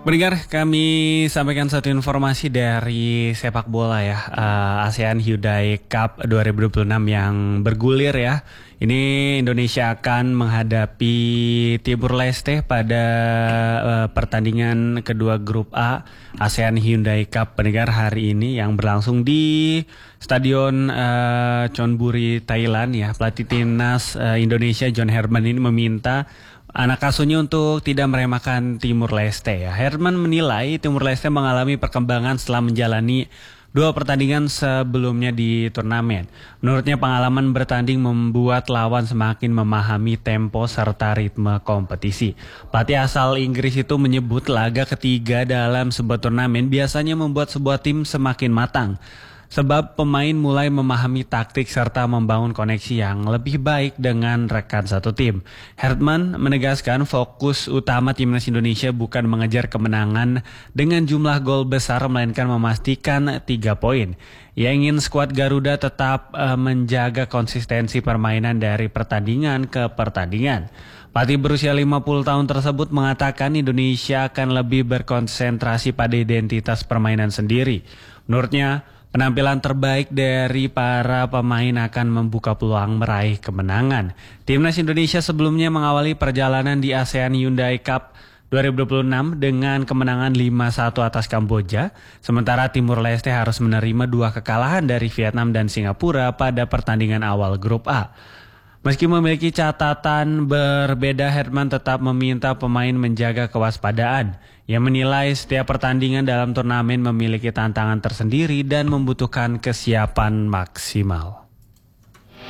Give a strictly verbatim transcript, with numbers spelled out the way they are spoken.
Pendengar, kami sampaikan satu informasi dari sepak bola ya, uh, ASEAN Hyundai Cup dua ribu dua puluh enam yang bergulir ya. Ini Indonesia akan menghadapi Timur Leste pada uh, pertandingan kedua grup A ASEAN Hyundai Cup pendengar hari ini yang berlangsung di Stadion uh, Chonburi, Thailand ya. Pelatih timnas uh, Indonesia John Herman ini meminta anak asuhnya untuk tidak meremehkan Timur Leste ya. Herman menilai Timur Leste mengalami perkembangan setelah menjalani dua pertandingan sebelumnya di turnamen. Menurutnya pengalaman bertanding membuat lawan semakin memahami tempo serta ritme kompetisi. Pelatih asal Inggris itu menyebut laga ketiga dalam sebuah turnamen biasanya membuat sebuah tim semakin matang. Sebab pemain mulai memahami taktik serta membangun koneksi yang lebih baik dengan rekan satu tim. Herman menegaskan fokus utama timnas Indonesia bukan mengejar kemenangan dengan jumlah gol besar, melainkan memastikan tiga poin. Ia ingin skuad Garuda tetap uh, menjaga konsistensi permainan dari pertandingan ke pertandingan. Pelatih berusia lima puluh tahun tersebut mengatakan Indonesia akan lebih berkonsentrasi pada identitas permainan sendiri. Menurutnya, penampilan terbaik dari para pemain akan membuka peluang meraih kemenangan. Timnas Indonesia sebelumnya mengawali perjalanan di ASEAN Hyundai Cup dua ribu dua puluh enam dengan kemenangan lima satu atas Kamboja, sementara Timur Leste harus menerima dua kekalahan dari Vietnam dan Singapura pada pertandingan awal grup A. Meski memiliki catatan berbeda, Herman tetap meminta pemain menjaga kewaspadaan. Ia menilai setiap pertandingan dalam turnamen memiliki tantangan tersendiri dan membutuhkan kesiapan maksimal.